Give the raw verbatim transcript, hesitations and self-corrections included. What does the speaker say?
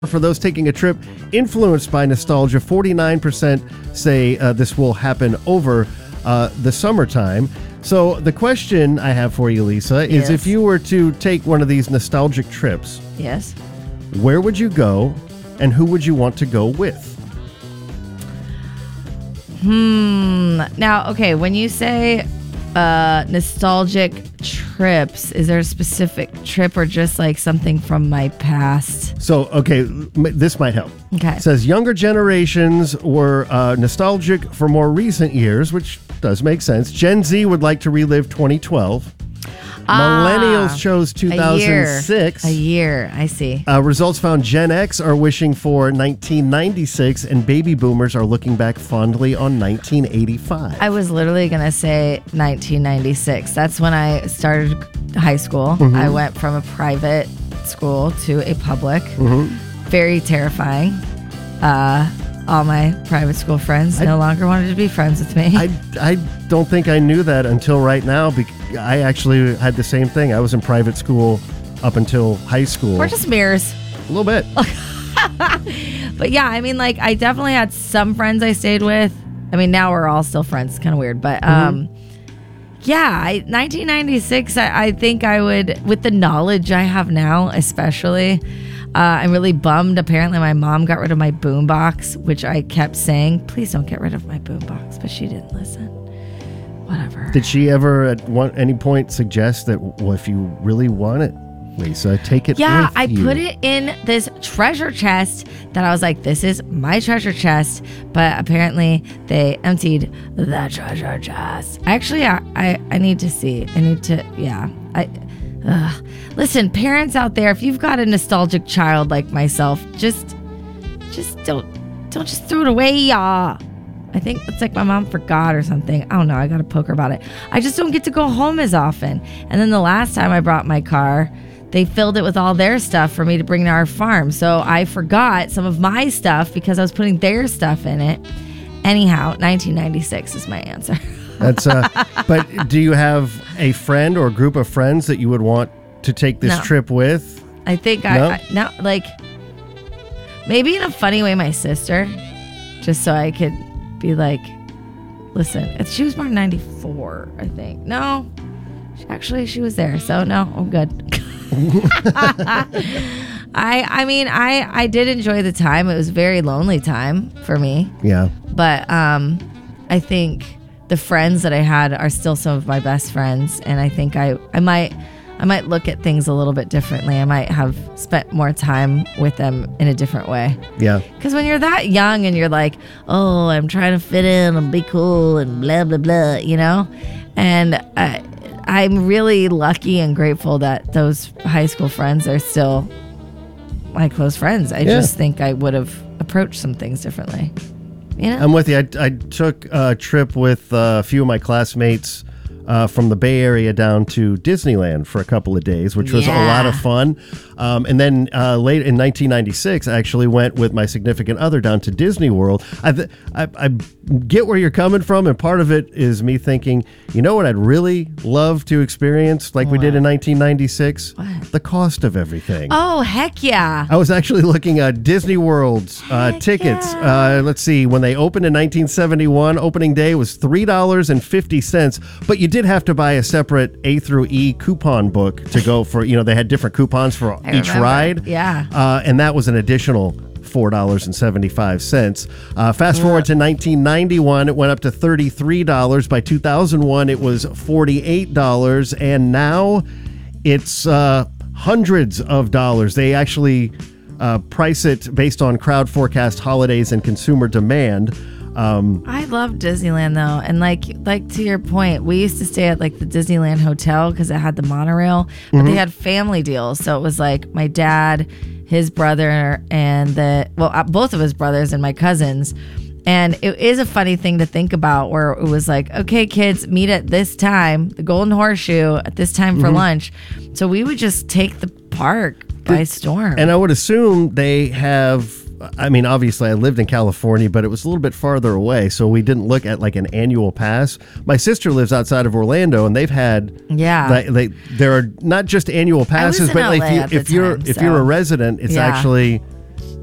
For those taking a trip influenced by nostalgia, forty-nine percent say uh, this will happen over uh, the summertime. So the question I have for you, Lisa, is Yes. if you were to take one of these nostalgic trips, Yes. where would you go and who would you want to go with? Hmm. Now, okay, when you say uh, nostalgic trips, is there a specific trip or just like something from my past? So, okay, m- this might help. Okay. It says younger generations were uh, nostalgic for more recent years, which does make sense. Gen Z would like to relive twenty twelve. Ah, Millennials chose two thousand six. A year. I see. Uh, results found Gen X are wishing for nineteen ninety-six, and baby boomers are looking back fondly on nineteen eighty-five. I was literally going to say nineteen ninety-six. That's when I started high school. Mm-hmm. I went from a private school to a public. Mm-hmm. Very terrifying. Uh, all my private school friends I- no longer wanted to be friends with me. I, I don't think I knew that until right now. Bec- I actually had the same thing. I was in private school up until high school. We're just mirrors. A little bit. But yeah, I mean, like, I definitely had some friends I stayed with. I mean, now we're all still friends. It's kind of weird. But um, yeah, I, nineteen ninety-six, I, I think I would, with the knowledge I have now, especially, uh, I'm really bummed. Apparently, my mom got rid of my boombox, which I kept saying, please don't get rid of my boombox. But she didn't listen. Whatever. Did she ever at one, any point suggest that, well, if you really want it, Lisa, take it Yeah, with I you? put it in this treasure chest that I was like, this is my treasure chest. But apparently they emptied the treasure chest. Actually, I, I, I need to see. I need to, yeah. I ugh. Listen, parents out there, if you've got a nostalgic child like myself, just just don't don't just throw it away, y'all. I think it's like my mom forgot or something. I don't know. I got to poke her about it. I just don't get to go home as often. And then the last time I brought my car, they filled it with all their stuff for me to bring to our farm. So I forgot some of my stuff because I was putting their stuff in it. Anyhow, nineteen ninety-six is my answer. That's uh but do you have a friend or a group of friends that you would want to take this No. trip with? I think No? I, I no like maybe in a funny way my sister, just so I could be like, listen, if she was born in ninety-four, I think. No, she, actually she was there, so no, I'm good. I I mean I I did enjoy the time. It was a very lonely time for me, Yeah. but um, I think the friends that I had are still some of my best friends, and I think I I might. I might look at things a little bit differently. I might have spent more time with them in a different way. Yeah. Because when you're that young and you're like, oh, I'm trying to fit in and be cool and blah, blah, blah, you know? And I, I'm really lucky and grateful that those high school friends are still my close friends. I Yeah. just think I would have approached some things differently. You know? I'm with you. I, I took a trip with uh, a few of my classmates uh, from the Bay Area down to Disneyland for a couple of days, which was a lot of Yeah. fun. Um, and then uh, late in nineteen ninety-six, I actually went with my significant other down to Disney World. I, th- I, I get where you're coming from, and part of it is me thinking, you know what I'd really love to experience, like we did in nineteen ninety-six? What? The cost of everything. Oh, heck yeah. I was actually looking at Disney World's uh, Heck tickets. yeah. Uh, let's see, when they opened in nineteen seventy-one, opening day was three dollars and fifty cents, but you did have to buy a separate A through E coupon book to go for, you know, they had different coupons for I each remember. ride. Yeah. Uh, and that was an additional four dollars and seventy-five cents. Uh, fast forward to nineteen ninety-one, it went up to thirty-three dollars. By two thousand one, it was forty-eight dollars. And now it's uh, hundreds of dollars. They actually uh, price it based on crowd forecast holidays and consumer demand. Um, I love Disneyland though, and like like to your point, we used to stay at like the Disneyland Hotel because it had the monorail, but Mm-hmm. they had family deals. So it was like my dad, his brother, and the well, uh, both of his brothers and my cousins. And it is a funny thing to think about, where it was like, okay, kids, meet at this time, the Golden Horseshoe at this time for Mm-hmm. lunch. So we would just take the park by storm. And I would assume they have, I mean, obviously I lived in California, but it was a little bit farther away, so we didn't look at like an annual pass. My sister lives outside of Orlando, and they've had, Yeah. they, they there are not just annual passes, in but like L A if, you, at the if you're time, if so- you're a resident, it's Yeah. actually